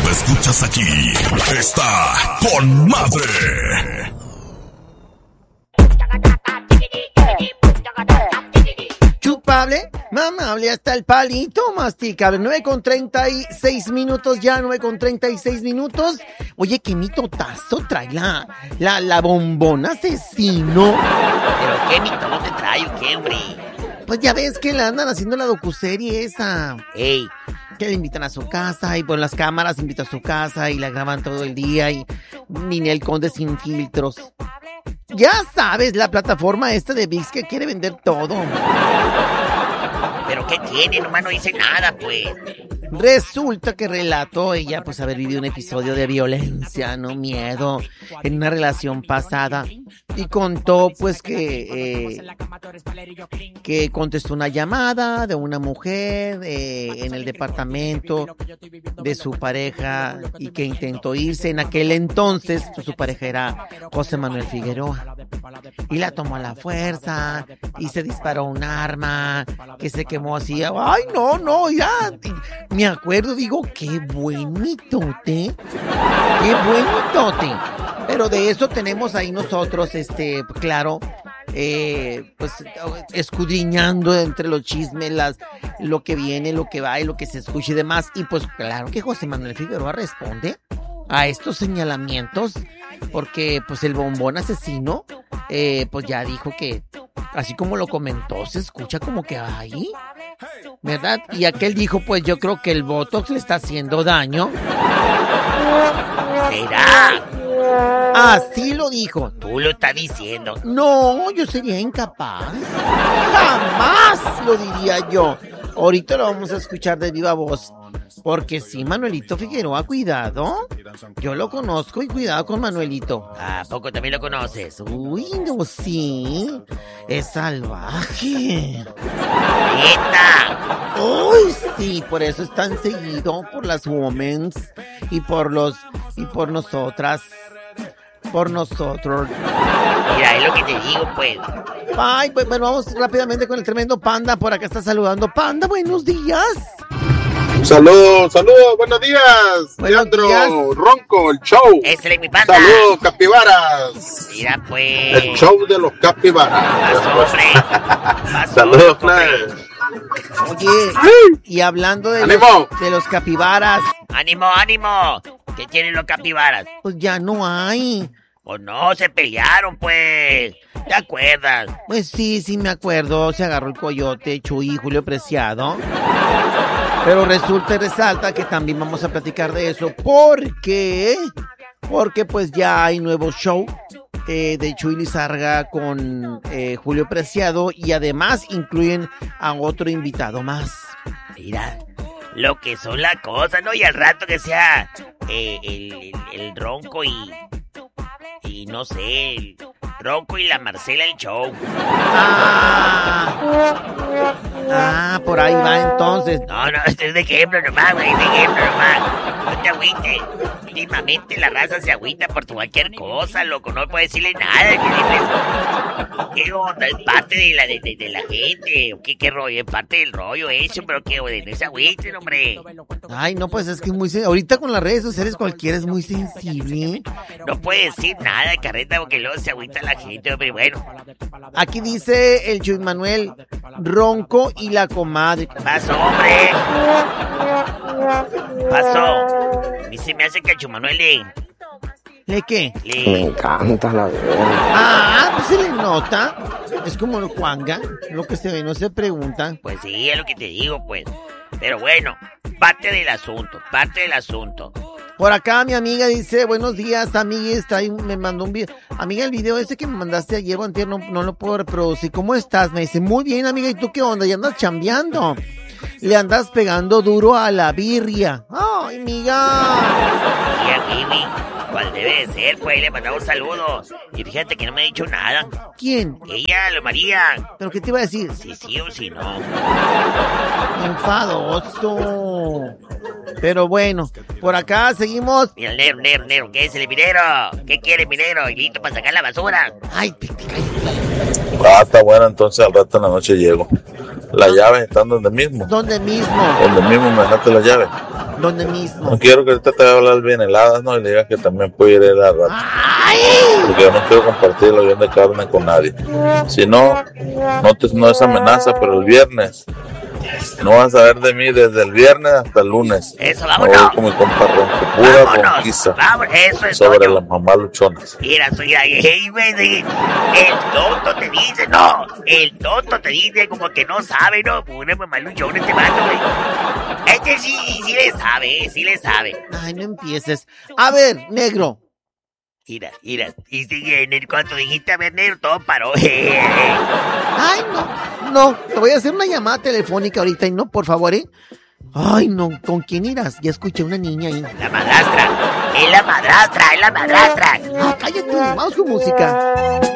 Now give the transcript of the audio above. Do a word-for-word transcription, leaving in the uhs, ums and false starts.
lo escuchas aquí. Está con madre. Chupable, mamable hasta el palito, masticable. nueve con treinta y seis minutos ya, nueve con treinta y seis minutos. Oye, qué mitotazo trae la, la, la bombona asesino. ¿Pero qué mitote trae o qué, hombre? Pues ya ves que le andan haciendo la docuserie esa. Ey. Que le invitan a su casa y por las cámaras invitan a su casa y la graban todo el día y Ninel Conde sin filtros. Ya sabes, la plataforma esta de ViX que quiere vender todo. ¿Pero qué tiene? Nomás no dice nada, pues. Resulta que relató ella, pues, haber vivido un episodio de violencia, no miedo, en una relación pasada. Y contó, pues, que eh, que contestó una llamada de una mujer eh, en el departamento de su pareja y que intentó irse. En aquel entonces, pues, su pareja era José Manuel Figueroa. Y la tomó a la fuerza y se disparó un arma que se quemó así. Ay, no, no, ya... Me acuerdo, digo, qué buen mitote, qué buen mitote. Pero de eso tenemos ahí nosotros, este, claro, eh, pues escudriñando entre los chismes, las, lo que viene, lo que va y lo que se escucha y demás. Y pues claro que José Manuel Figueroa responde a estos señalamientos, porque pues el bombón asesino, eh, pues ya dijo que, así como lo comentó, se escucha como que ahí, ¿verdad? Y aquel dijo, pues yo creo que el Botox le está haciendo daño. ¿Será? Así lo dijo. Tú lo estás diciendo. No, yo sería incapaz. Jamás lo diría yo. Ahorita lo vamos a escuchar de viva voz. Porque sí, Manuelito Figueroa, cuidado. Yo lo conozco y cuidado con Manuelito. ¿A poco también lo conoces? Uy, no, sí. Es salvaje. ¡Neta! Uy, sí, por eso es tan seguido por las womens y por los y por nosotras. Por nosotros. Mira, es lo que te digo, pues. Ay, pues bueno, vamos rápidamente con el tremendo Panda. Por acá está saludando. Panda, buenos días. Saludos, saludos, buenos días. Buenos Leandro días. Ronco, el show. Ese es mi Panda. Saludos, capibaras. Mira, pues. El show de los capibaras. Pasó, hombre. Pasó, Saludos, hombre. Claire. Oye, y hablando de los, ¡Ánimo! de los capibaras, ¡Ánimo, ánimo! ¿Qué tienen los capibaras? pues ya no hay. Pues no, se pelearon, pues. ¿Te acuerdas? Pues sí, sí me acuerdo, se agarró el coyote, Chuy y Julio Preciado. Pero resulta y resalta que también vamos a platicar de eso. ¿Por qué? Porque pues ya hay nuevo show eh, de Chuy Lizárraga con eh, Julio Preciado y además incluyen a otro invitado más. Mira, lo que son las cosas, ¿no? Y al rato que sea eh, el, el, el Ronco y... Y no sé, el Ronco y la Marcela el show. Ah, ah, por ahí va entonces. No, no, esto es de ejemplo nomás, güey, de ejemplo nomás. No te agüites. Últimamente la raza se agüita por cualquier cosa, loco. No puede decirle nada. ¿Qué, ¿Qué onda? Es parte de la, de, de, de la gente. ¿Qué, ¿Qué rollo? Es parte del rollo eso, pero qué, güey, no se agüiten, hombre. Ay, no, pues es que es muy... sen- Ahorita con las redes sociales cualquiera es muy sensible. No puede decir nada de carreta porque luego se agüita la gente, hombre. Bueno, Aquí dice el Chuy Manuel, Ronco y la comadre. pasó, hombre. Pasó. A mí se me hace que a Chumanuel le... ¿Le qué? le... encanta la verdad. Ah, pues se le nota. Es como el Juanga, lo que se ve no se pregunta. Pues sí, es lo que te digo, pues. Pero bueno, parte del asunto, parte del asunto. Por acá mi amiga dice, buenos días, amiga, está ahí, me mandó un video. Amiga, el video ese que me mandaste ayer o antier no, no lo puedo reproducir. ¿Cómo estás? Me dice, muy bien, amiga, ¿y tú qué onda? ¿Ya andas chambeando? Le andas pegando duro a la birria. Ay, amiga. Y a Vivi, cual debe de ser, pues le mandamos saludos. Y fíjate que no me ha dicho nada. ¿Quién? Ella, lo María. ¿Pero qué te iba a decir? Si sí o si no. Enfadoso. Pero bueno, por acá seguimos. Mira el negro, negro, negro, ¿qué es el minero? ¿Qué quiere el minero? Y listo para sacar la basura. Ay, te, te caí. Ah, está bueno, entonces al rato en la noche llego. Las llaves están donde mismo. ¿Dónde mismo? Donde mismo me dejaste las llaves. Donde mismo. No quiero que ahorita te vaya a hablar bien heladas, ¿no? Y le digas que también puede ir a la rato. ¡Ay! Porque yo no quiero compartir el avión de carne con nadie. Si no, no, te, no es amenaza, pero el viernes no vas a ver de mí desde el viernes hasta el lunes. Eso, Me vámonos. voy con mi compa Ronco, pura Vámonos. ronquiza Vamos, eso es sobre Toño. las mamás luchonas. Mira, soy hey, güey, de- el tonto te dice, no, el tonto te dice como que no sabe, no, pura mamá luchona este vato, güey. Este sí, sí le sabe, eh, sí le sabe. Ay, no empieces. A ver, negro. Mira, mira, y sigue en el cuanto dijiste a ver negro, todo paró. eh, eh. Ay, no, no, te voy a hacer una llamada telefónica ahorita y no, por favor, ¿eh? Ay, no, ¿con quién irás? Ya escuché una niña ahí. La madrastra, es la madrastra, es la madrastra. Ah, cállate, vamos con música.